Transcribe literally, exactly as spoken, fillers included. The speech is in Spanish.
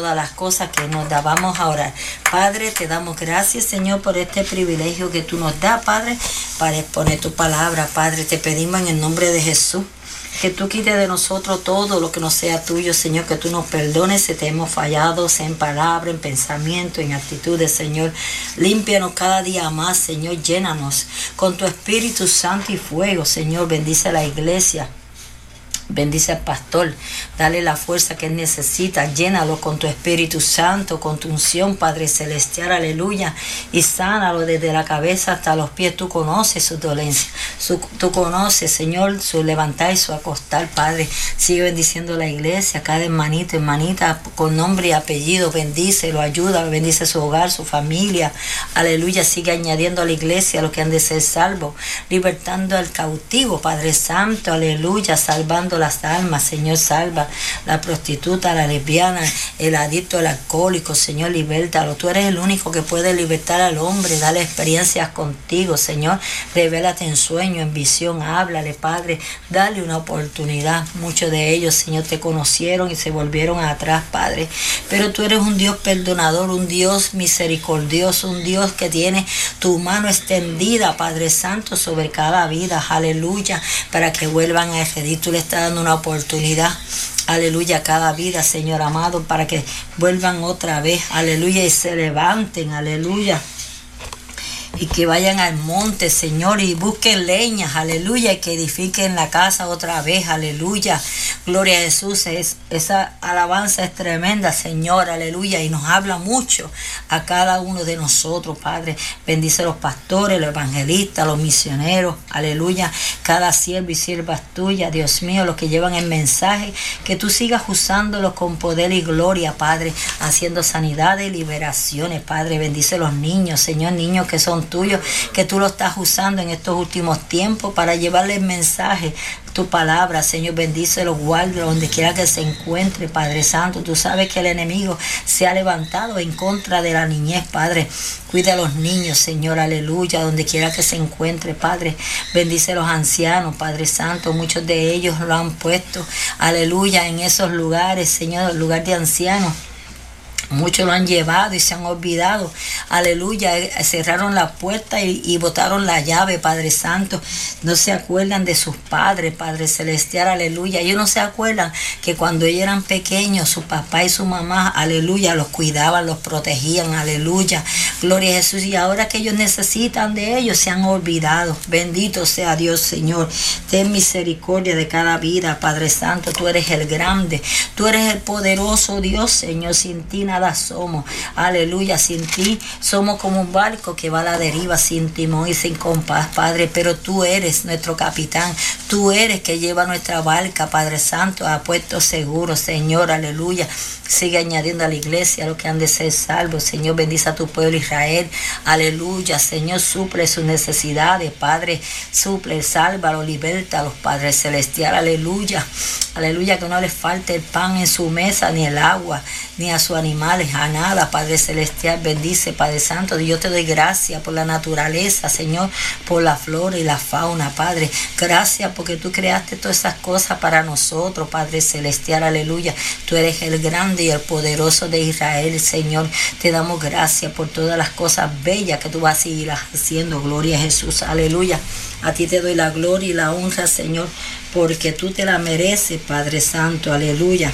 todas las cosas que nos da. Vamos a orar. Padre, te damos gracias, Señor, por este privilegio que tú nos das, Padre, para exponer tu palabra. Padre, te pedimos en el nombre de Jesús que tú quites de nosotros todo lo que no sea tuyo, Señor, que tú nos perdones si te hemos fallado, sea en palabra, en pensamiento, en actitudes, Señor. Límpianos cada día más, Señor, llénanos con tu Espíritu Santo y fuego, Señor. Bendice a la iglesia. Bendice al pastor, dale la fuerza que él necesita, llénalo con tu Espíritu Santo, con tu unción, Padre Celestial, aleluya, y sánalo desde la cabeza hasta los pies. Tú conoces su dolencia, su, tú conoces, Señor, su levantar y su acostar, Padre. Sigue bendiciendo la iglesia, cada hermanito, hermanita, con nombre y apellido, bendícelo, ayuda, bendice su hogar, su familia, aleluya. Sigue añadiendo a la iglesia a los que han de ser salvos, libertando al cautivo, Padre Santo, aleluya, salvando las almas, Señor. Salva la prostituta, la lesbiana, el adicto, el alcohólico, Señor, libértalo. Tú eres el único que puede libertar al hombre. Dale experiencias contigo, Señor. Revélate en sueño, en visión, háblale, Padre, dale una oportunidad. Muchos de ellos, Señor, te conocieron y se volvieron atrás, Padre, pero tú eres un Dios perdonador, un Dios misericordioso, un Dios que tiene tu mano extendida, Padre Santo, sobre cada vida, aleluya, para que vuelvan a pedir. Tú le estás dando una oportunidad, aleluya, a cada vida, Señor amado, para que vuelvan otra vez, aleluya, y se levanten, aleluya, y que vayan al monte, Señor, y busquen leñas, aleluya, y que edifiquen la casa otra vez, aleluya. Gloria a Jesús. Es, esa alabanza es tremenda, Señor, aleluya, y nos habla mucho a cada uno de nosotros, Padre. Bendice a los pastores, los evangelistas, los misioneros, aleluya, cada siervo y sierva tuya, Dios mío, los que llevan el mensaje, que tú sigas usándolos con poder y gloria, Padre, haciendo sanidades y liberaciones, Padre. Bendice a los niños, Señor, niños que son tuyos, que tú lo estás usando en estos últimos tiempos para llevarle el mensaje, tu palabra, Señor. Bendice los guardias donde quiera que se encuentre, Padre Santo. Tú sabes que el enemigo se ha levantado en contra de la niñez, Padre. Cuida a los niños, Señor, aleluya, donde quiera que se encuentre, Padre. Bendice a los ancianos, Padre Santo. Muchos de ellos lo han puesto, aleluya, en esos lugares, Señor, el lugar de ancianos. Muchos lo han llevado y se han olvidado, aleluya, cerraron la puerta y, y botaron la llave, Padre Santo. No se acuerdan de sus padres, Padre Celestial, aleluya. Ellos no se acuerdan que cuando ellos eran pequeños, su papá y su mamá, aleluya, los cuidaban, los protegían, aleluya. Gloria a Jesús. Y ahora que ellos necesitan de ellos, se han olvidado. Bendito sea Dios, Señor. Ten misericordia de cada vida, Padre Santo. Tú eres el grande, tú eres el poderoso Dios, Señor. Sin ti nada somos, aleluya. Sin ti somos como un barco que va a la deriva, sin timón y sin compás, Padre, pero tú eres nuestro capitán, tú eres que lleva nuestra barca, Padre Santo, a puerto seguro, Señor, aleluya. Sigue añadiendo a la iglesia a los que han de ser salvos, Señor. Bendice a tu pueblo Israel, aleluya, Señor. Suple sus necesidades, Padre, suple, sálvalo, libértalos, Padre Celestial, aleluya, aleluya. Que no les falte el pan en su mesa, ni el agua, ni a sus animales, a nada, Padre Celestial. Bendice, Padre Santo. Yo te doy gracias por la naturaleza, Señor, por la flora y la fauna, Padre. Gracias porque tú creaste todas esas cosas para nosotros, Padre Celestial, aleluya. Tú eres el grande y el poderoso de Israel, Señor. Te damos gracias por todas las cosas bellas que tú vas a seguir haciendo. Gloria a Jesús, aleluya. A ti te doy la gloria y la honra, Señor, porque tú te la mereces, Padre Santo, aleluya.